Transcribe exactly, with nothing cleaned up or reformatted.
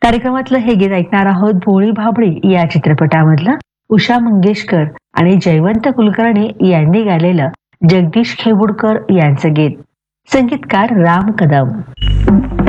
कार्यक्रमातलं हे गीत ऐकणार आहोत भोळी भाबडी या चित्रपटामधलं उषा मंगेशकर आणि जयवंत कुलकर्णी यांनी गायलेलं जगदीश खेबुडकर यांचं गीत. संगीतकार राम कदम.